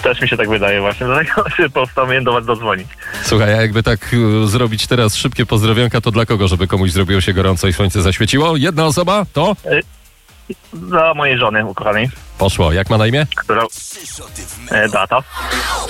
Też mi się tak wydaje właśnie, dlatego się postanowiłem do was dodzwonić. Słuchaj, a jakby tak zrobić teraz szybkie pozdrowionka, to dla kogo, żeby komuś zrobiło się gorąco i słońce zaświeciło? Jedna osoba? To? Dla mojej żony ukochanej, Poszło. Jak ma na imię? która... Beata.